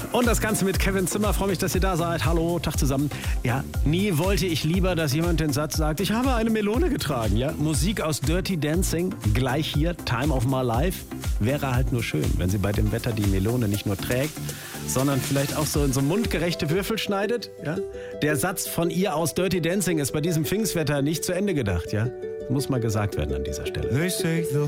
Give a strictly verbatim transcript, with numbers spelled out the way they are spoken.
Und das Ganze mit Kevin Zimmer. Freue mich, dass ihr da seid. Hallo, Tag zusammen. Ja, nie wollte ich lieber, dass jemand den Satz sagt, ich habe eine Melone getragen. Ja, Musik aus Dirty Dancing, gleich hier, Time of My Life. Wäre halt nur schön, wenn sie bei dem Wetter die Melone nicht nur trägt, sondern vielleicht auch so in so mundgerechte Würfel schneidet. Ja? Der Satz von ihr aus Dirty Dancing ist bei diesem Pfingstwetter nicht zu Ende gedacht. Ja? Muss mal gesagt werden an dieser Stelle. They say the